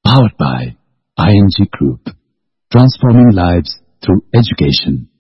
Powered by ING Group. Transforming lives through education.